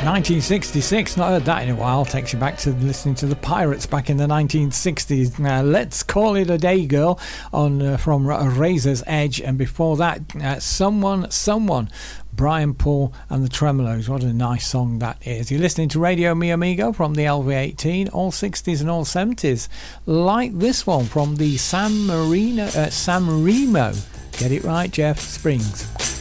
1966, not heard that in a while. Takes you back to listening to the Pirates back in the 1960s. Now, Let's Call It a Day, Girl, from Razor's Edge, and before that, Someone, Brian Paul and the Tremolos. What a nice song that is. You're listening to Radio Mi Amigo from the LV18, all 60s and all 70s. Like this one from the San Remo. Get it right, Jeff? Springs.